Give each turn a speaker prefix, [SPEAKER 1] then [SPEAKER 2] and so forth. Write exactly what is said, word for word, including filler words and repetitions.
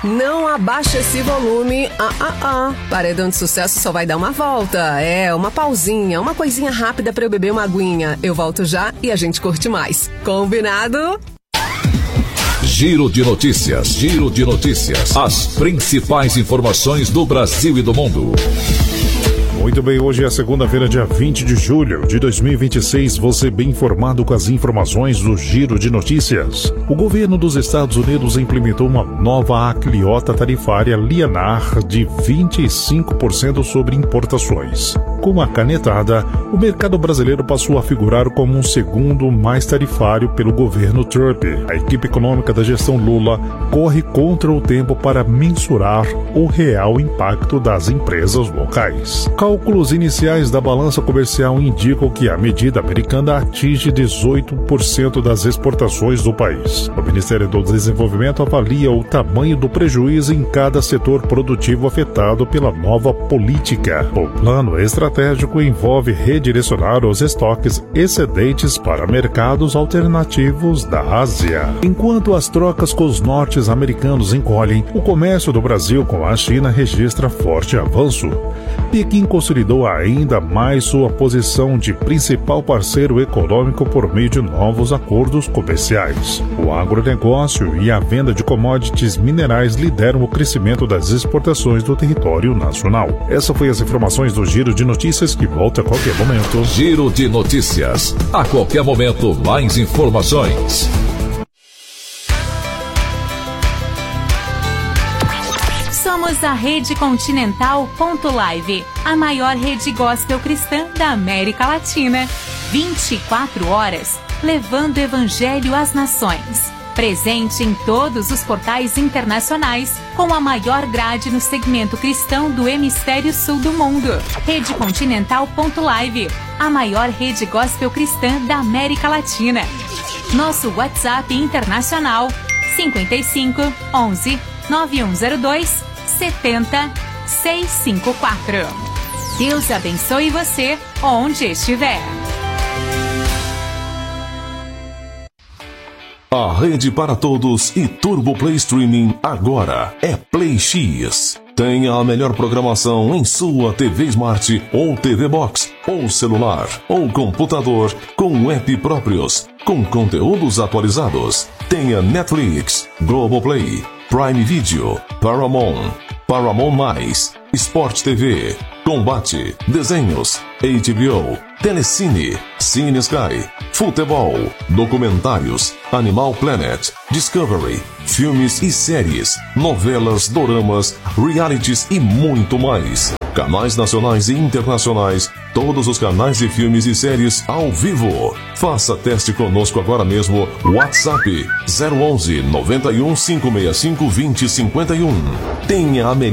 [SPEAKER 1] Não abaixa esse volume. Ah, ah, ah. Paredão de Sucesso só vai dar uma volta. É, uma pausinha, uma coisinha rápida pra eu beber uma aguinha. Eu volto já e a gente curte mais. Combinado?
[SPEAKER 2] Giro de notícias, giro de notícias. As principais informações do Brasil e do mundo.
[SPEAKER 3] Muito bem, hoje é segunda-feira, dia vinte de julho de dois mil e vinte e seis. Você bem informado com as informações do Giro de Notícias. O governo dos Estados Unidos implementou uma nova alíquota tarifária linear de vinte e cinco por cento sobre importações. Com a canetada, o mercado brasileiro passou a figurar como um segundo mais tarifário pelo governo Trump. A equipe econômica da gestão Lula corre contra o tempo para mensurar o real impacto das empresas locais. Cálculos iniciais da balança comercial indicam que a medida americana atinge dezoito por cento das exportações do país. O Ministério do Desenvolvimento avalia o tamanho do prejuízo em cada setor produtivo afetado pela nova política. O plano estratégico envolve redirecionar os estoques excedentes para mercados alternativos da Ásia. Enquanto as trocas com os norte-americanos encolhem, o comércio do Brasil com a China registra forte avanço. Pequim consolidou ainda mais sua posição de principal parceiro econômico por meio de novos acordos comerciais. O agronegócio e a venda de commodities minerais lideram o crescimento das exportações do território nacional. Essas foram as informações do Giro de Notícias, que volta a qualquer momento.
[SPEAKER 2] Giro de Notícias. A qualquer momento, mais informações.
[SPEAKER 4] Somos a Rede Continental ponto live, a maior rede gospel cristã da América Latina. vinte e quatro horas, levando o evangelho às nações. Presente em todos os portais internacionais, com a maior grade no segmento cristão do hemisfério sul do mundo. Rede Continental ponto live, a maior rede gospel cristã da América Latina. Nosso WhatsApp internacional cinquenta e cinco, onze, nove um zero dois, setenta, seiscentos e cinquenta e quatro. Deus abençoe você onde estiver.
[SPEAKER 5] A rede para todos e Turbo Play Streaming agora é Play X. Tenha a melhor programação em sua T V Smart ou T V Box, ou celular, ou computador, com app próprios, com conteúdos atualizados. Tenha Netflix, Globoplay, Prime Video, Paramount, Paramount Mais, Sport T V, Combate, Desenhos, H B O, Telecine, Cine Sky, Futebol, Documentários, Animal Planet, Discovery, filmes e séries, novelas, doramas, realities e muito mais. Canais nacionais e internacionais, todos os canais de filmes e séries ao vivo. Faça teste conosco agora mesmo. WhatsApp zero onze, nove um, cinco seis cinco, dois zero cinco um. Tenha a melhor